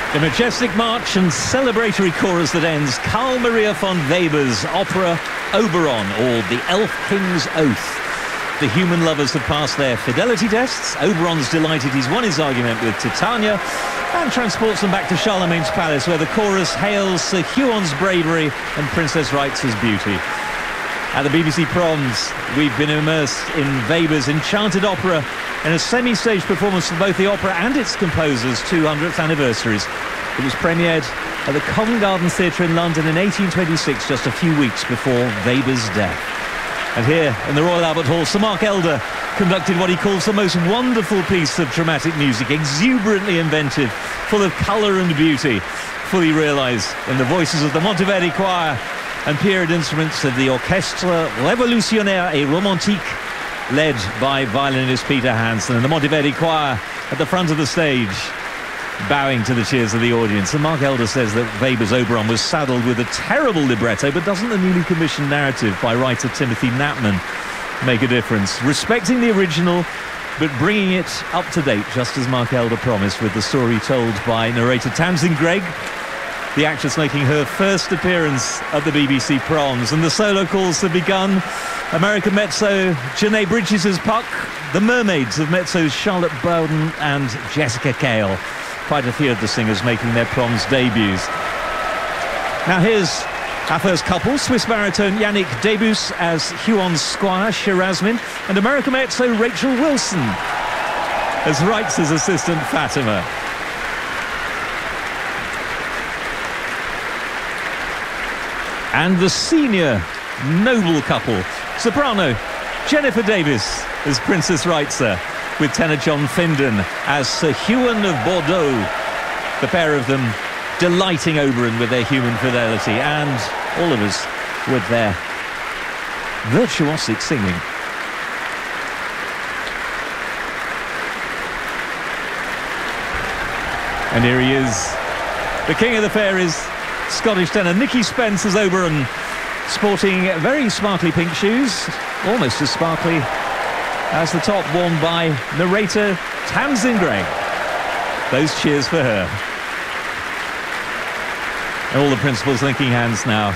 The majestic march and celebratory chorus that ends Carl Maria von Weber's opera Oberon, or The Elf King's Oath. The human lovers have passed their fidelity tests. Oberon's delighted he's won his argument with Titania, and transports them back to Charlemagne's palace, where the chorus hails Sir Huon's bravery and Princess Reitz's beauty. At the BBC Proms, we've been immersed in Weber's enchanted opera in a semi-stage performance for both the opera and its composer's 200th anniversaries. It was premiered at the Covent Garden Theatre in London in 1826, just a few weeks before Weber's death. And here in the Royal Albert Hall, Sir Mark Elder conducted what he calls the most wonderful piece of dramatic music, exuberantly inventive, full of colour and beauty, fully realised in the voices of the Monteverdi Choir and period instruments of the Orchestre Révolutionnaire et Romantique, led by violinist Peter Hansen, and the Monteverdi Choir at the front of the stage, bowing to the cheers of the audience. And Mark Elder says that Weber's Oberon was saddled with a terrible libretto, but doesn't the newly commissioned narrative by writer Timothy Knapman make a difference? Respecting the original, but bringing it up to date, just as Mark Elder promised, with the story told by narrator Tamsin Greig, the actress making her first appearance at the BBC Proms. And the solo calls have begun. American mezzo Janae Bridges' Puck, the Mermaids of mezzos Charlotte Bowden and Jessica Kale. Quite a few of the singers making their Proms debuts. Now here's our first couple, Swiss baritone Yannick Debus as Huon's squire Shirazmin, and American mezzo Rachel Wilson as Reitz's assistant Fatima. And the senior noble couple, soprano Jennifer Davis as Princess Reitzer, with tenor John Findon as Sir Huon of Bordeaux. The pair of them delighting Oberon with their human fidelity, and all of us with their virtuosic singing. And here he is, the king of the fairies, Scottish tenor Nicky Spence as Oberon, sporting very sparkly pink shoes, almost as sparkly as the top worn by narrator Tamsin Greig. Those cheers for her. And all the principals linking hands now,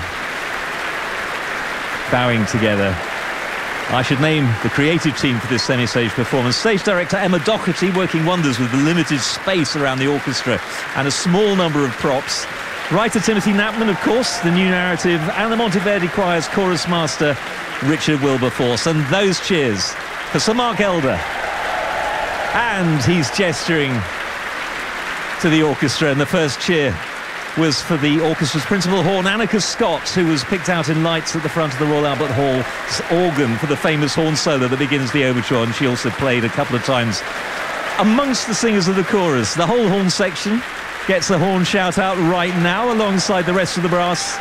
bowing together. I should name the creative team for this semi-stage performance. Stage director Emma Doherty, working wonders with the limited space around the orchestra and a small number of props. Writer Timothy Knapman, of course, the new narrative, and the Monteverdi Choir's chorus master Richard Wilberforce. And those cheers for Sir Mark Elder. And he's gesturing to the orchestra, and the first cheer was for the orchestra's principal horn, Annika Scott, who was picked out in lights at the front of the Royal Albert Hall's organ for the famous horn solo that begins the overture, and she also played a couple of times amongst the singers of the chorus. The whole horn section gets the horn shout out right now alongside the rest of the brass.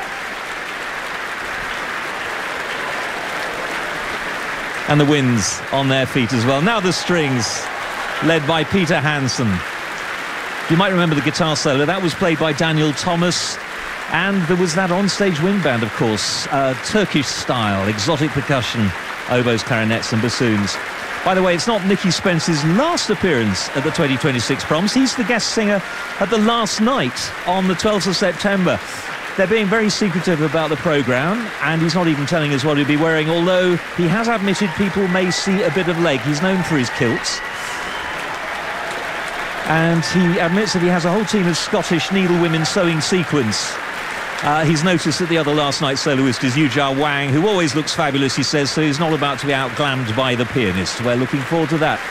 And the winds on their feet as well. Now the strings, led by Peter Hansen. You might remember the guitar solo. That was played by Daniel Thomas. And there was that onstage wind band, of course, Turkish style, exotic percussion, oboes, clarinets and bassoons. By the way, it's not Nicky Spence's last appearance at the 2026 Proms. He's the guest singer at the last night on the 12th of September. They're being very secretive about the programme, and he's not even telling us what he'll be wearing, although he has admitted people may see a bit of leg. He's known for his kilts. And he admits that he has a whole team of Scottish needlewomen sewing sequins. He's noticed that the other last night soloist is Yujia Wang, who always looks fabulous, he says, so he's not about to be outglammed by the pianist. We're looking forward to that.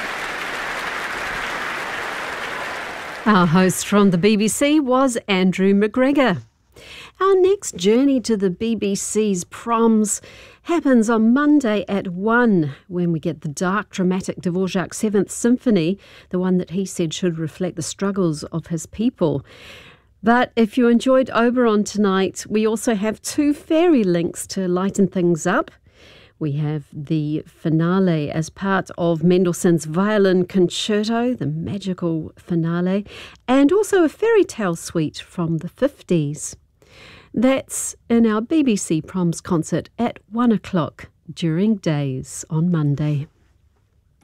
Our host from the BBC was Andrew McGregor. Our next journey to the BBC's Proms happens on Monday at 1, when we get the dark, dramatic Dvorak's 7th Symphony, the one that he said should reflect the struggles of his people. But if you enjoyed Oberon tonight, we also have 2 fairy links to lighten things up. We have the finale as part of Mendelssohn's Violin Concerto, the magical finale, and also a fairy tale suite from the 50s. That's in our BBC Proms concert at 1 o'clock during Days on Monday.